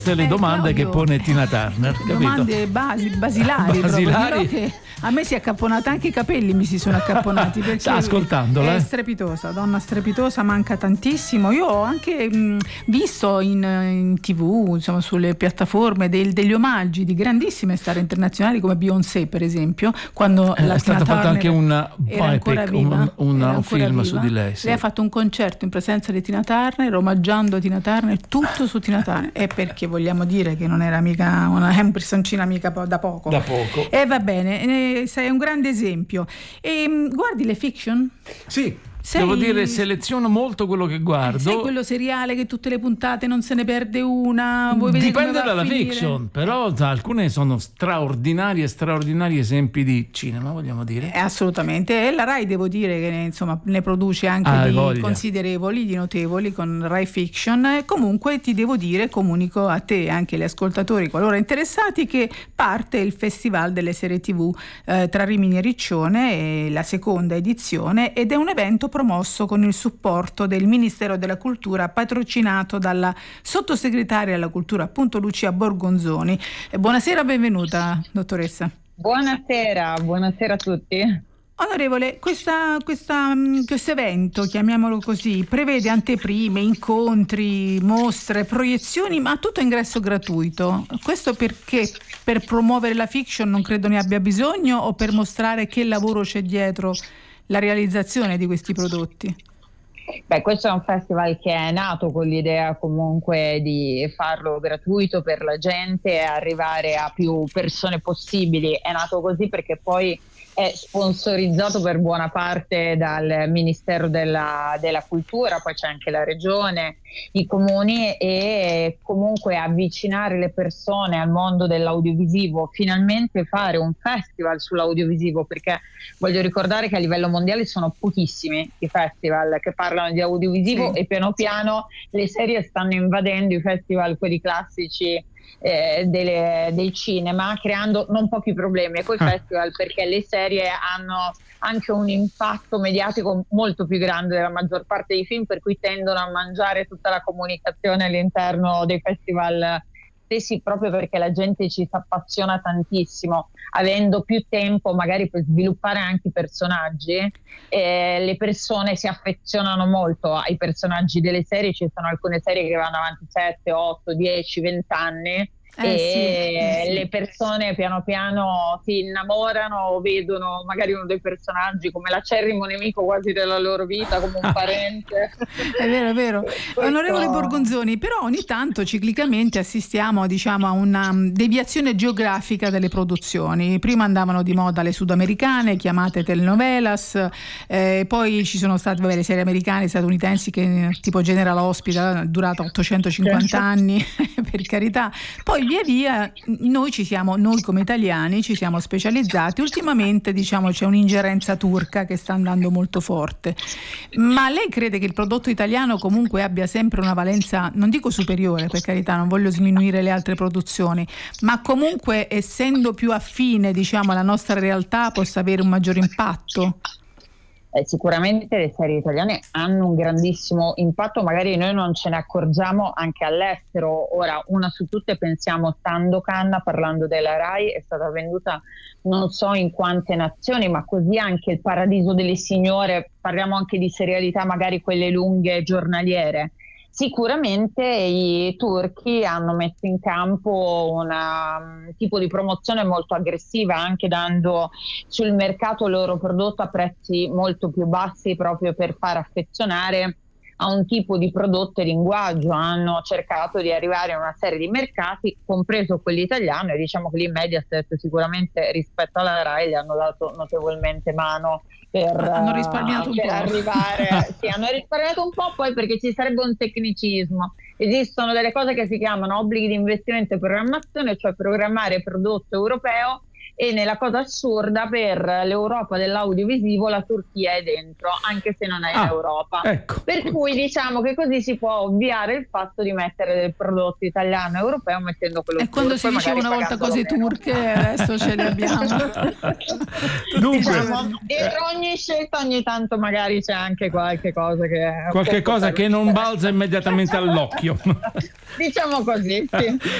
le domande Claudio, che pone Tina Turner, capito? Domande basilari. Basilari. Che a me si è accapponata, anche i capelli mi si sono accapponati perché Sta ascoltandola, è strepitosa, donna strepitosa, manca tantissimo. Io ho anche visto in TV, insomma, sulle piattaforme degli omaggi di grandissime star internazionali come Beyoncé, per esempio, quando è stata fatta anche un biopic, un film su di lei. Sì. Lei ha fatto un concerto in presenza di Tina Turner, omaggiando Tina Turner, tutto su Tina Turner, e perché vogliamo dire che non era mica una personcina mica da poco. Da poco. E va bene, sei un grande esempio. E guardi le fiction? Sì. Devo dire, seleziono molto quello che guardo. Sei quello seriale che tutte le puntate non se ne perde una? Dipende dalla fiction, però alcune sono straordinari esempi di cinema, vogliamo dire. Assolutamente. E la Rai, devo dire che insomma ne produce anche di considerevoli, di notevoli, con Rai Fiction. Comunque ti devo dire, comunico a te e anche agli ascoltatori, qualora interessati, che parte il Festival delle serie TV tra Rimini e Riccione, la seconda edizione, ed è un evento promosso con il supporto del Ministero della Cultura, patrocinato dalla sottosegretaria alla cultura, appunto, Lucia Borgonzoni. Buonasera, benvenuta dottoressa. Buonasera a tutti. Onorevole, questo evento, chiamiamolo così, prevede anteprime, incontri, mostre, proiezioni, ma tutto a ingresso gratuito. Questo perché? Per promuovere la fiction non credo ne abbia bisogno, o per mostrare che lavoro c'è dietro la realizzazione di questi prodotti? Beh, questo è un festival che è nato con l'idea comunque di farlo gratuito per la gente e arrivare a più persone possibili. È nato così perché poi è sponsorizzato per buona parte dal Ministero della Cultura, poi c'è anche la Regione, i comuni, e comunque avvicinare le persone al mondo dell'audiovisivo, finalmente fare un festival sull'audiovisivo, perché voglio ricordare che a livello mondiale sono pochissimi i festival che parlano di audiovisivo, sì. E piano piano le serie stanno invadendo i festival, quelli classici del cinema, creando non pochi problemi con i festival, perché le serie hanno anche un impatto mediatico molto più grande della maggior parte dei film, per cui tendono a mangiare tutta la comunicazione all'interno dei festival stessi, proprio perché la gente ci si appassiona tantissimo, avendo più tempo magari per sviluppare anche i personaggi. Le persone si affezionano molto ai personaggi delle serie. Ci sono alcune serie che vanno avanti 7, 8, 10, 20 anni. Sì. Le persone piano piano si innamorano o vedono magari uno dei personaggi come l'acerrimo nemico quasi della loro vita, come un parente. È vero. Onorevole Borgonzoni, però ogni tanto ciclicamente assistiamo, diciamo, a una deviazione geografica delle produzioni. Prima andavano di moda le sudamericane, chiamate telenovelas, poi ci sono state le serie americane, statunitensi, che tipo General Hospital, durata 850 anni, per carità. Poi via noi come italiani ci siamo specializzati. Ultimamente, diciamo, c'è un'ingerenza turca che sta andando molto forte. Ma lei crede che il prodotto italiano comunque abbia sempre una valenza, non dico superiore, per carità, non voglio sminuire le altre produzioni, ma comunque, essendo più affine, diciamo, alla nostra realtà, possa avere un maggior impatto? Sicuramente le serie italiane hanno un grandissimo impatto, magari noi non ce ne accorgiamo anche all'estero. Ora, una su tutte, pensiamo Sandokan, parlando della Rai, è stata venduta non so in quante nazioni, ma così anche Il Paradiso delle Signore. Parliamo anche di serialità, magari quelle lunghe, giornaliere. Sicuramente i turchi hanno messo in campo un tipo di promozione molto aggressiva, anche dando sul mercato il loro prodotto a prezzi molto più bassi, proprio per far affezionare a un tipo di prodotto e linguaggio. Hanno cercato di arrivare a una serie di mercati, compreso quelli italiano, e diciamo che lì Mediaset sicuramente rispetto alla Rai gli hanno dato notevolmente mano hanno risparmiato un po'. Arrivare. Sì, hanno risparmiato un po', poi perché ci sarebbe un tecnicismo. Esistono delle cose che si chiamano obblighi di investimento e programmazione, cioè programmare prodotto europeo e nella cosa assurda per l'Europa dell'audiovisivo la Turchia è dentro, anche se non è in Europa. Ecco. Per cui diciamo che così si può ovviare il fatto di mettere del prodotto italiano e europeo mettendo quello turco. E quando si diceva una volta cose turche, adesso ce le abbiamo. Dunque, diciamo, per ogni scelta ogni tanto magari c'è anche qualche cosa che non balza immediatamente all'occhio. Diciamo così, sì.